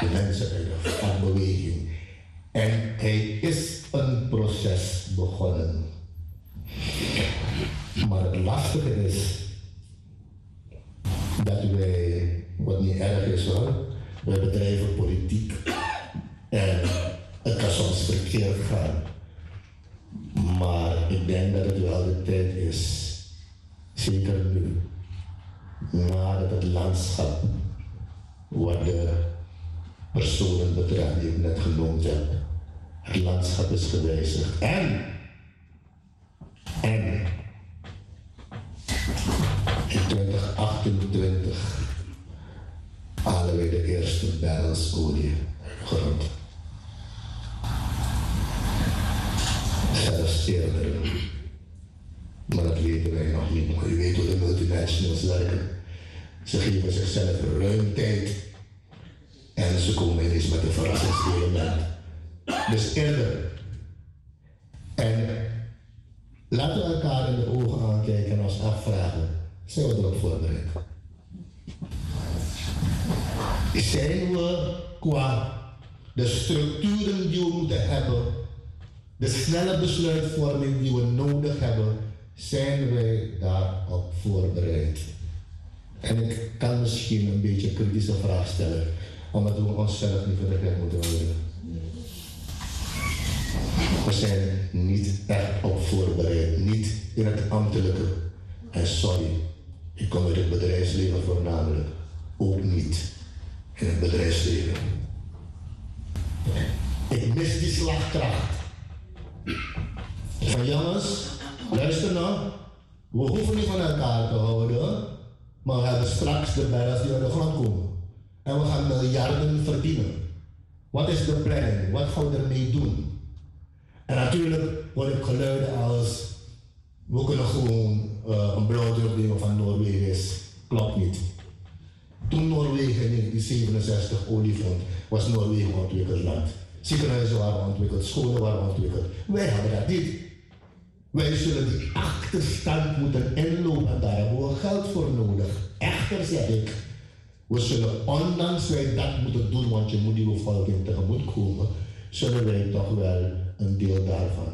de mensen uit de vakbeweging. En hij is een proces begonnen. Maar het lastige is dat wij, wat niet erg is hoor, wij bedrijven politiek en het kan soms verkeerd gaan. Maar ik denk dat het wel de tijd is, zeker nu, nadat het landschap wat de personen betreft die ik net genoemd heb, het landschap is gewijzigd. En in 2028 halen wij de eerste barrels olie uit de grond. Zelfs eerder. Maar dat weten wij nog niet. Maar je weet hoe de multinationals werken. Ze geven zichzelf ruim tijd. En ze komen ineens met een verrassingselement. Dus eerder. En laten we elkaar in de ogen aankijken en ons afvragen. Zijn we erop voorbereid? Zijn we qua de structuren die we moeten hebben, de snelle besluitvorming die we nodig hebben, zijn wij daarop voorbereid? En ik kan misschien een beetje een kritische vraag stellen, omdat we onszelf niet voor de gek moeten houden. We zijn niet echt op voorbereid, niet in het ambtelijke. En sorry, ik kom uit het bedrijfsleven voornamelijk, ook niet in het bedrijfsleven. Ik mis die slagkracht. Van jongens, luister nou, we hoeven niet van elkaar te houden, maar we hebben straks de barrels die uit de grond komen. En we gaan miljarden verdienen. Wat is de planning? Wat gaan we ermee doen? En natuurlijk hoor ik geluiden als, we kunnen gewoon een blauwdruk nemen van Noorwegen is. Klopt niet. Toen Noorwegen in 1967 olie vond, was Noorwegen een ontwikkeld land. Ziekenhuizen waren ontwikkeld, scholen waren ontwikkeld. Wij hebben dat niet. Wij zullen die achterstand moeten inlopen en daar hebben we geld voor nodig. Echter zeg ik, we zullen ondanks wij dat moeten doen, want je moet die bevolking tegemoet komen, zullen wij toch wel een deel daarvan